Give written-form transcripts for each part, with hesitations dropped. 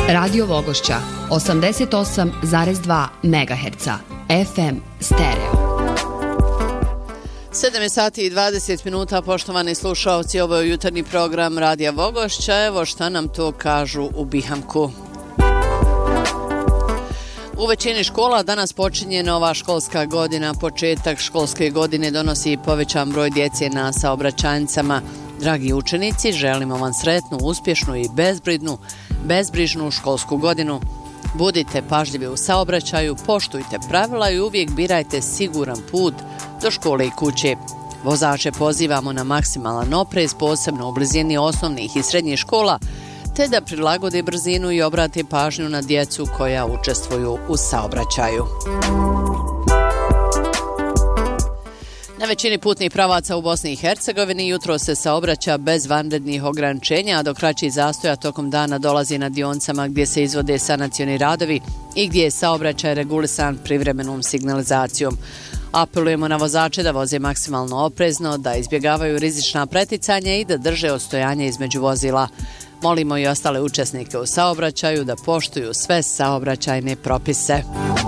Radio Vogošća 88,2 MHz FM stereo. 7 sati i 20 minuta, poštovani slušalci, ovo je jutarnji program Radija Vogošća. Evo šta nam to kažu u Bihamku. U većini škola danas počinje nova školska godina. Početak školske godine donosi povećan broj djece na saobraćajnicama. Dragi učenici, želimo vam sretnu, uspješnu i bezbrižnu školsku godinu. Budite pažljivi u saobraćaju, poštujte pravila i uvijek birajte siguran put do škole i kuće. Vozače pozivamo na maksimalan oprez, posebno u blizini osnovnih i srednjih škola, te da prilagode brzinu i obrate pažnju na djecu koja učestvuju u saobraćaju. Na većini putnih pravaca u Bosni i Hercegovini jutro se saobraća bez vanrednih ograničenja, a do kraćih zastoja tokom dana dolazi na dionicama gdje se izvode sanacioni radovi i gdje je saobraćaj regulisan privremenom signalizacijom. Apelujemo na vozače da voze maksimalno oprezno, da izbjegavaju rizična preticanja i da drže odstojanje između vozila. Molimo i ostale učesnike u saobraćaju da poštuju sve saobraćajne propise.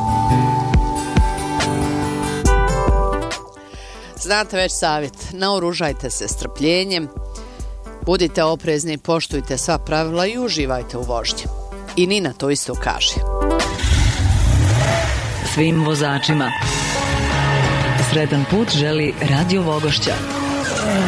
Znate već savjet, naoružajte se strpljenjem, budite oprezni, poštujte sva pravila i uživajte u vožnji. I Nina to isto kaže. Svim vozačima sretan put želi Radio Vogošća.